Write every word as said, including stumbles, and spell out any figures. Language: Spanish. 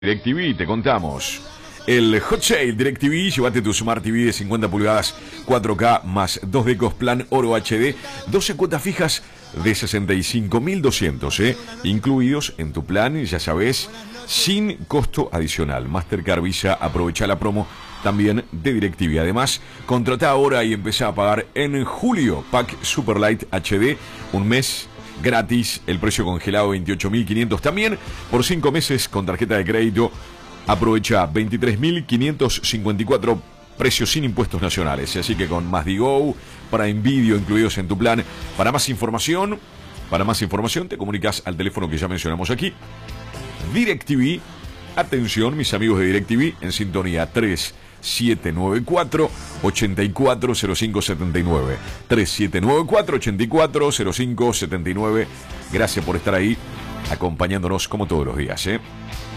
DirecTV, te contamos. El Hot Sale DirecTV, llévate tu Smart T V de cincuenta pulgadas cuatro K más dos decos plan Oro H D, doce cuotas fijas de sesenta y cinco mil doscientos, ¿eh? incluidos en tu plan, ya sabes, sin costo adicional. Mastercard, Visa, aprovecha la promo también de DirecTV. Además, contrata ahora y empezá a pagar en julio. Pack Superlight H D, un mes gratis, el precio congelado veintiocho mil quinientos. También por cinco meses con tarjeta de crédito. Aprovecha veintitrés mil quinientos cincuenta y cuatro, precios sin impuestos nacionales. Así que con Más Digo, para Envidio incluidos en tu plan. Para más información, para más información te comunicas al teléfono que ya mencionamos aquí. DirecTV, atención mis amigos de DirecTV, en sintonía tres siete nueve cuatro, ocho cuatro cero cinco siete nueve. tres siete nueve cuatro, ocho cuatro cero cinco siete nueve. Gracias por estar ahí acompañándonos como todos los días, ¿eh?